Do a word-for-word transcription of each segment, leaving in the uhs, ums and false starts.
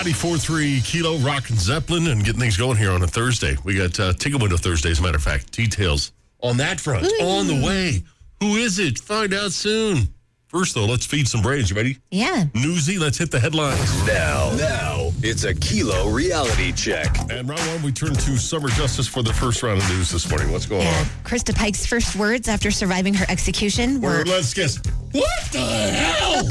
ninety-four point three Kilo, Rock and Zeppelin, and getting things going here on a Thursday. We got uh, Ticket Window Thursday, as a matter of fact. Details on that front. Ooh. On the way. Who is it? Find out soon. First, though, let's feed some brains. You ready? Yeah. Newsy, let's hit the headlines. Now, now, it's a Kilo reality check. And round one, we turn to Summer Justice for the first round of news this morning. What's going yeah. on? Krista Pike's first words after surviving her execution were... Or let's guess. What the hell?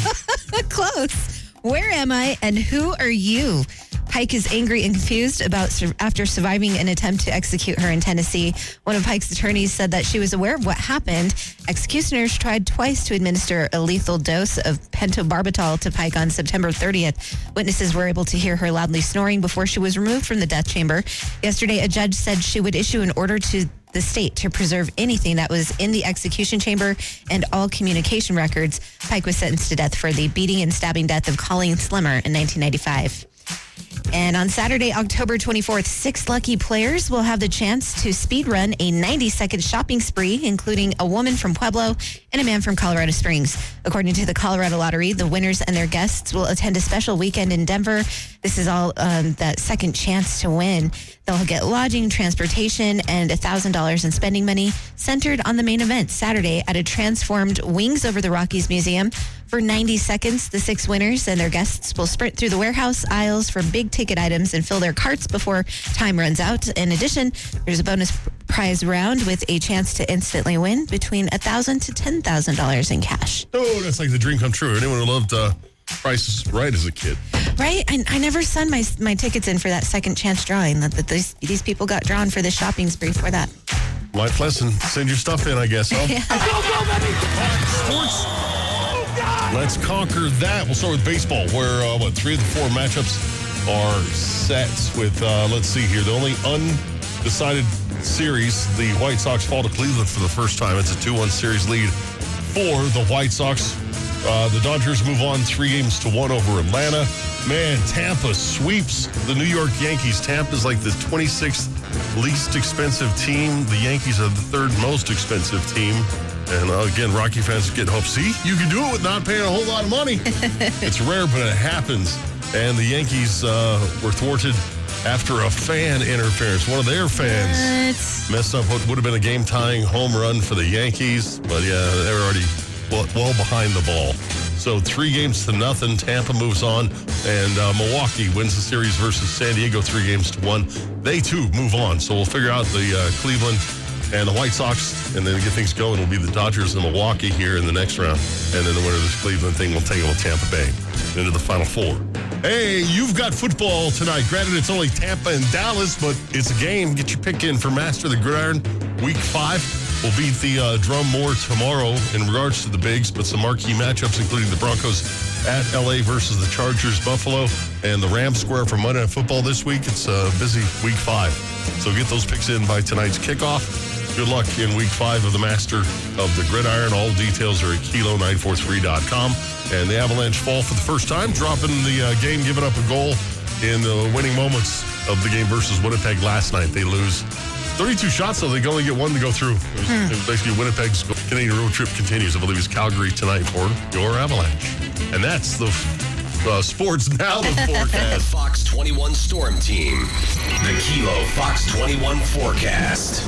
Close. Where am I and who are you? Pike is angry and confused about sur- after surviving an attempt to execute her in Tennessee. One of Pike's attorneys said that she was aware of what happened. Executioners tried twice to administer a lethal dose of pentobarbital to Pike on September thirtieth. Witnesses were able to hear her loudly snoring before she was removed from the death chamber. Yesterday, a judge said she would issue an order to the state to preserve anything that was in the execution chamber and all communication records. Pike was sentenced to death for the beating and stabbing death of Colleen Slimmer in nineteen ninety-five. And on Saturday, October twenty-fourth, six lucky players will have the chance to speed run a ninety-second shopping spree, including a woman from Pueblo and a man from Colorado Springs. According to the Colorado Lottery, the winners and their guests will attend a special weekend in Denver. This is all um, that second chance to win. They'll get lodging, transportation, and one thousand dollars in spending money centered on the main event Saturday at a transformed Wings Over the Rockies museum. For ninety seconds, the six winners and their guests will sprint through the warehouse aisles for big ticket items and fill their carts before time runs out. In addition, there's a bonus prize round with a chance to instantly win between one thousand dollars to ten thousand dollars in cash. Oh, that's like the dream come true. Anyone who loved uh, Price is Right as a kid. Right? I, I never sent my my tickets in for that second chance drawing. That, that these, these people got drawn for the shopping spree for that. Life lesson. Send your stuff in, I guess. Huh? Yeah. Go, go, baby! Sports. Let's conquer that. We'll start with baseball, where, uh, what, three of the four matchups are set with, uh, let's see here, the only undecided series, the White Sox fall to Cleveland for the first time. It's a two one series lead for the White Sox. Uh, the Dodgers move on three games to one over Atlanta. Man, Tampa sweeps the New York Yankees. Tampa's like the twenty-sixth least expensive team. The Yankees are the third most expensive team. And uh, again, Rocky fans get hope. See, you can do it with not paying a whole lot of money. It's rare, but it happens. And the Yankees uh, were thwarted after a fan interference. One of their fans what? messed up what would have been a game-tying home run for the Yankees. But yeah, they were already well, well behind the ball. So three games to nothing. Tampa moves on. And uh, Milwaukee wins the series versus San Diego three games to one. They, too, move on. So we'll figure out the uh, Cleveland and the White Sox, and then get things going, will be the Dodgers and Milwaukee here in the next round. And then the winner of this Cleveland thing will take on Tampa Bay into the Final Four. Hey, you've got football tonight. Granted, it's only Tampa and Dallas, but it's a game. Get your pick in for Master of the Gridiron. Week five. We'll beat the uh, drum more tomorrow in regards to the bigs, but some marquee matchups, including the Broncos at L A versus the Chargers, Buffalo, and the Rams square for Monday Night Football this week. It's a busy week five. So get those picks in by tonight's kickoff. Good luck in week five of the Master of the Gridiron. All details are at kilo nine four three dot com. And the Avalanche fall for the first time, dropping the uh, game, giving up a goal in the winning moments of the game versus Winnipeg last night. They lose thirty-two shots, so they only get one to go through. It was, hmm. it was basically Winnipeg's Canadian road trip continues. I believe it's Calgary tonight for your Avalanche. And that's the uh, sports now, the forecast. Fox twenty-one Storm Team. The Kilo Fox twenty-one forecast.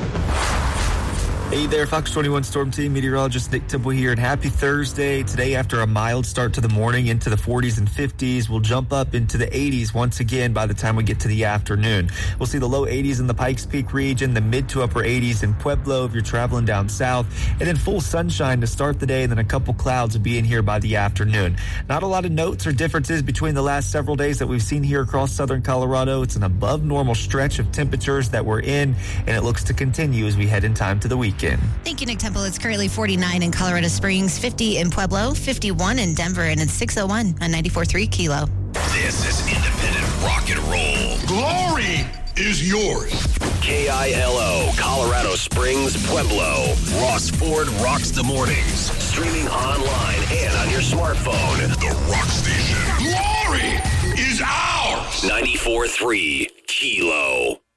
Hey there, Fox twenty-one Storm Team, meteorologist Nick Temple here, and happy Thursday. Today, after a mild start to the morning into the forties and fifties, we'll jump up into the eighties once again by the time we get to the afternoon. We'll see the low eighties in the Pikes Peak region, the mid to upper eighties in Pueblo if you're traveling down south, and then full sunshine to start the day, and then a couple clouds will be in here by the afternoon. Not a lot of notes or differences between the last several days that we've seen here across southern Colorado. It's an above normal stretch of temperatures that we're in, and it looks to continue as we head in time to the weekend. Thank you, Nick Temple. It's currently forty-nine in Colorado Springs, fifty in Pueblo, fifty-one in Denver, and it's six oh one on ninety-four point three Kilo. This is independent rock and roll. Glory is yours. K I L O, Colorado Springs, Pueblo. Ross Ford rocks the mornings. Streaming online and on your smartphone. The Rock Station. Glory is ours. ninety-four point three Kilo.